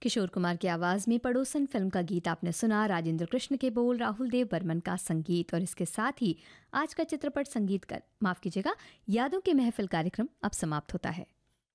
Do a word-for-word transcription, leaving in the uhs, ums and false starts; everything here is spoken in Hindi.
किशोर कुमार की आवाज में पड़ोसन फिल्म का गीत आपने सुना। राजेंद्र कृष्ण के बोल, राहुल देव बर्मन का संगीत। और इसके साथ ही आज का चित्रपट संगीत का माफ कीजिएगा यादों की महफिल कार्यक्रम अब समाप्त होता है।